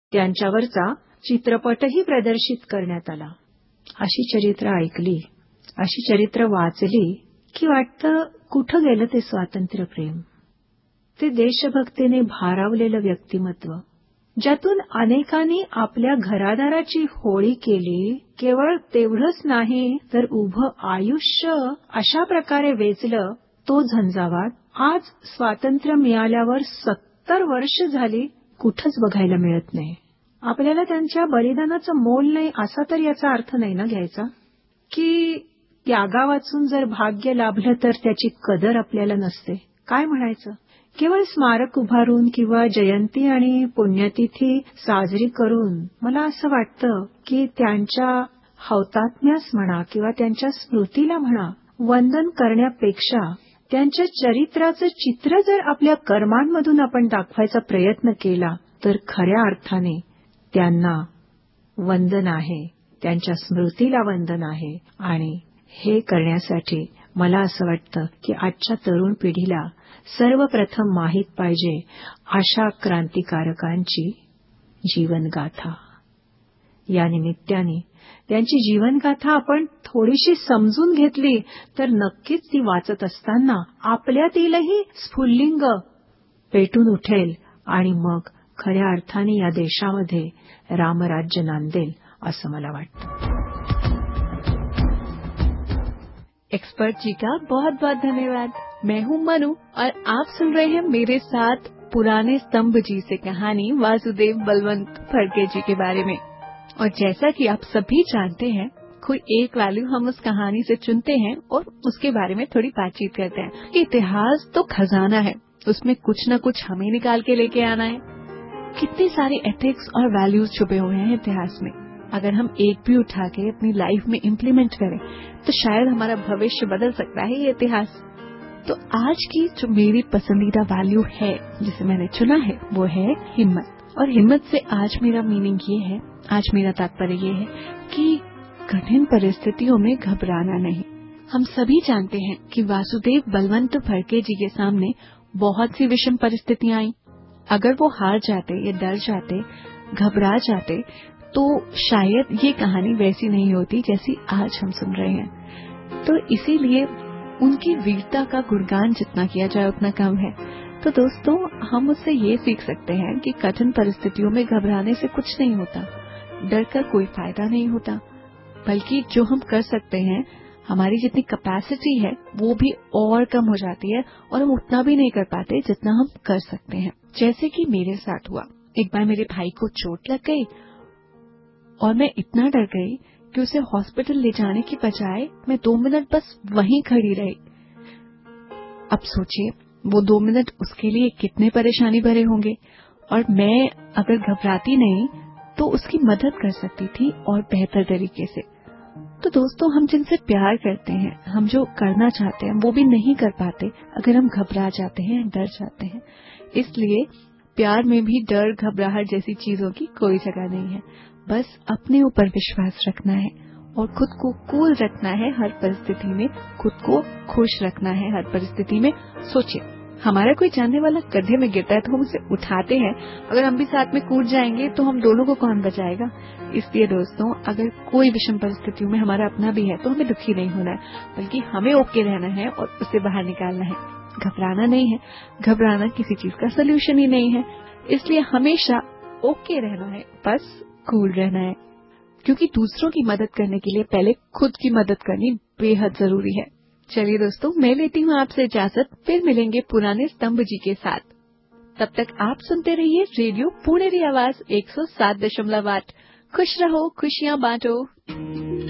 त्यांच्यावरचा चित्रपटही प्रदर्शित करण्यात आला. अशी चरित्र ऐकली, अशी चरित्र वाचली की वाटतं कुठं गेलं ते स्वातंत्र्यप्रेम, ते देशभक्तीने भारावलेलं व्यक्तिमत्व, ज्यातून अनेकांनी आपल्या घरादाराची होळी केली. केवळ तेवढंच नाही तर उभं आयुष्य अशा प्रकारे वेचलं. तो झंझावात आज स्वातंत्र्य मिळाल्यावर 70 वर्ष झाली कुठंच बघायला मिळत नाही. आपल्याला त्यांच्या बलिदानाचं मोल नाही असा तर याचा अर्थ नाही ना घ्यायचा, की त्यागा वाचून जर भाग्य लाभलं तर त्याची कदर आपल्याला नसते. काय म्हणायचं? केवळ स्मारक उभारून किंवा जयंती आणि पुण्यतिथी साजरी करून मला असं वाटतं की त्यांच्या हौतात्म्यास म्हणा किंवा त्यांच्या स्मृतीला म्हणा वंदन करण्यापेक्षा त्यांच्या चरित्राचं चित्र जर आपल्या कर्मांमधून आपण दाखवायचा प्रयत्न केला तर खऱ्या अर्थाने त्यांना वंदन आहे, त्यांच्या स्मृतीला वंदन आहे. आणि हे करण्यासाठी मला असं वाटतं की आजच्या तरुण पिढीला सर्वप्रथम माहीत पाहिजे अशा क्रांतिकारकांची जीवनगाथा. या निमित्ताने त्यांची जीवनगाथा आपण थोडीशी समजून घेतली तर नक्कीच ती वाचत असताना आपल्यातीलही स्फुल्लिंग पेटून उठेल आणि मग खऱ्या अर्थाने या देशामध्ये रामराज्य नांदेल असं मला वाटतं. एक्सपर्ट जी का बहुत बहुत धन्यवाद. मैं हूं मनु और आप सुन रहे हैं मेरे साथ पुराने स्तंभ जी से कहानी वासुदेव बलवंत फड़के जी के बारे में. और जैसा कि आप सभी जानते हैं, कोई एक वैल्यू हम उस कहानी से चुनते हैं और उसके बारे में थोड़ी बातचीत करते हैं. इतिहास तो खजाना है, उसमें कुछ न कुछ हमें निकाल के लेके आना है. कितनी सारी एथिक्स और वैल्यूज छुपे हुए हैं इतिहास में. अगर हम एक भी उठा के अपनी लाइफ में इम्प्लीमेंट करें तो शायद हमारा भविष्य बदल सकता है ये इतिहास. तो आज की जो मेरी पसंदीदा वैल्यू है जिसे मैंने चुना है वो है हिम्मत. और हिम्मत से आज मेरा मीनिंग ये है, आज मेरा तात्पर्य ये है कि कठिन परिस्थितियों में घबराना नहीं. हम सभी जानते हैं कि वासुदेव बलवंत फड़के जी के सामने बहुत सी विषम परिस्थितियां आई. अगर वो हार जाते या डर जाते, घबरा जाते तो शायद ये कहानी वैसी नहीं होती जैसी आज हम सुन रहे हैं. तो इसीलिए उनकी वीरता का गुणगान जितना किया जाए उतना कम है. तो दोस्तों, हम उससे ये सीख सकते हैं कि कठिन परिस्थितियों में घबराने से कुछ नहीं होता, डर कर कोई फायदा नहीं होता, बल्कि जो हम कर सकते हैं, हमारी जितनी कैपेसिटी है वो भी और कम हो जाती है और हम उतना भी नहीं कर पाते जितना हम कर सकते हैं. जैसे कि मेरे साथ हुआ. एक बार मेरे भाई को चोट लग गई और मैं इतना डर गई कि उसे हॉस्पिटल ले जाने की बजाय मैं 2 मिनट बस वहीं खड़ी रही. अब सोचिए वो 2 मिनट उसके लिए कितने परेशानी भरे होंगे. और मैं अगर घबराती नहीं तो उसकी मदद कर सकती थी और बेहतर तरीके से. तो दोस्तों, हम जिनसे प्यार करते हैं, हम जो करना चाहते हैं वो भी नहीं कर पाते अगर हम घबरा जाते हैं, डर जाते हैं. इसलिए प्यार में भी डर, घबराहट जैसी चीजों की कोई जगह नहीं है. बस अपने ऊपर विश्वास रखना है और खुद को कूल रखना है हर परिस्थिति में, खुद को खुश रखना है हर परिस्थिति में. सोचिए, हमारा कोई जानने वाला गड्ढे में गिरता है तो हम उसे उठाते हैं. अगर हम भी साथ में कूद जाएंगे तो हम दोनों को कौन बचाएगा. इसलिए दोस्तों, अगर कोई विषम परिस्थितियों में हमारा अपना भी है तो हमें दुखी नहीं होना है, बल्कि हमें ओके रहना है और उससे बाहर निकालना है. घबराना नहीं है. घबराना किसी चीज का सोल्यूशन ही नहीं है. इसलिए हमेशा ओके रहना है, बस कूल रहना है. क्योंकि दूसरों की मदद करने के लिए पहले खुद की मदद करनी बेहद जरूरी है. चलिए दोस्तों, मैं लेती हूँ आपसे इजाजत. फिर मिलेंगे पुराने स्तंभ जी के साथ. तब तक आप सुनते रहिए रेडियो पुणेरी आवाज 107.8. खुश रहो, खुशियाँ बांटो.